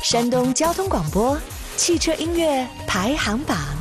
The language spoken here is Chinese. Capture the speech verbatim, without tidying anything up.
山东交通广播汽车音乐排行榜。